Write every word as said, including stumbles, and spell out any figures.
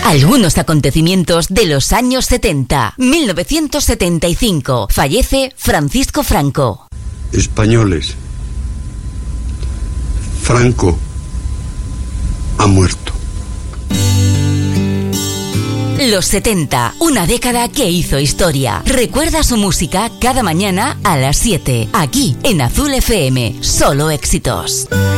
Algunos acontecimientos de los años setenta. mil novecientos setenta y cinco. Fallece Francisco Franco. Españoles. Franco ha muerto. Los setenta, una década que hizo historia. Recuerda su música cada mañana a las siete, aquí en Azul F M. Solo éxitos.